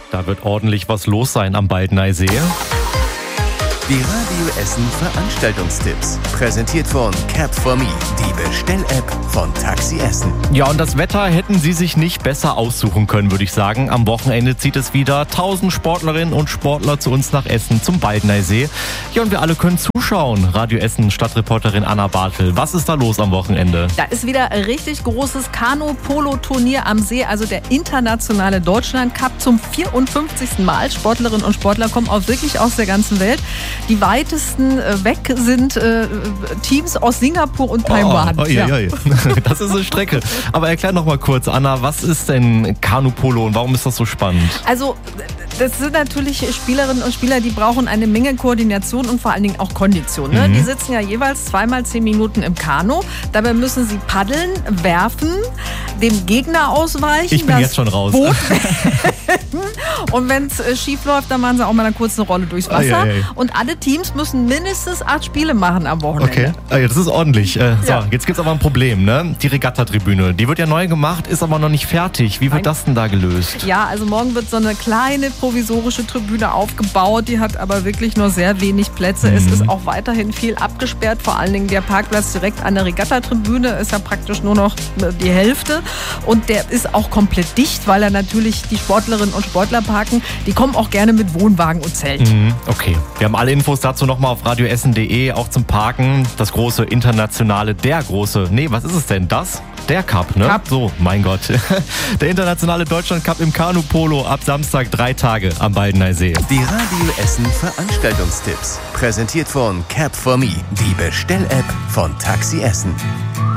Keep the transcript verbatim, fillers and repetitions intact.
Da wird ordentlich was los sein am Baldneysee. Die Radio Essen Veranstaltungstipps. Präsentiert von Cap for Me, die Bestell-App von Taxi Essen. Ja, und das Wetter hätten Sie sich nicht besser aussuchen können, würde ich sagen. Am Wochenende zieht es wieder tausend Sportlerinnen und Sportler zu uns nach Essen zum Baldneysee. Ja, und wir alle können zuschauen. Radio Essen Stadtreporterin Anna Bartel. Was ist da los am Wochenende? Da ist wieder ein richtig großes Kanu-Polo-Turnier am See, also der internationale Deutschland-Cup zum vierundfünfzigsten Mal. Sportlerinnen und Sportler kommen auch wirklich aus der ganzen Welt. Die weitesten äh, weg sind äh, Teams aus Singapur und Taiwan. Oh, oh, ja. Ja, ja. Das ist eine Strecke. Aber erklär noch mal kurz, Anna, was ist denn Kanu-Polo und warum ist das so spannend? Also, das sind natürlich Spielerinnen und Spieler, die brauchen eine Menge Koordination und vor allen Dingen auch Kondition. Ne? Mhm. Die sitzen ja jeweils zweimal zehn Minuten im Kanu. Dabei müssen sie paddeln, werfen, dem Gegner ausweichen. Ich bin das jetzt schon raus. Boot und wenn es äh, schief läuft, dann machen sie auch mal eine kurze Rolle durchs Wasser. Ei, ei, ei. Und alle Teams müssen mindestens acht Spiele machen am Wochenende. Okay, das ist ordentlich. Äh, so, Ja. jetzt gibt es aber ein Problem, ne? Die Regattatribüne, die wird ja neu gemacht, ist aber noch nicht fertig. Wie wird Nein. das denn da gelöst? Ja, also morgen wird so eine kleine provisorische Tribüne aufgebaut. Die hat aber wirklich nur sehr wenig Plätze. Mhm. Es ist auch weiterhin viel abgesperrt. Vor allen Dingen der Parkplatz direkt an der Regattatribüne ist ja praktisch nur noch die Hälfte. Und der ist auch komplett dicht, weil da natürlich die Sportlerinnen und Sportler parken. Die kommen auch gerne mit Wohnwagen und Zelt. Mhm, okay, wir haben alle Infos dazu nochmal auf radioessen punkt de, auch zum Parken. Das große internationale, der große, nee, was ist es denn? Das? Der Cup, ne? Cup. So, mein Gott. Der internationale Deutschland-Cup im Kanu-Polo ab Samstag drei Tage am Baldneysee. Die Radio Essen Veranstaltungstipps. Präsentiert von Cap for Me, die Bestell-App von Taxi Essen.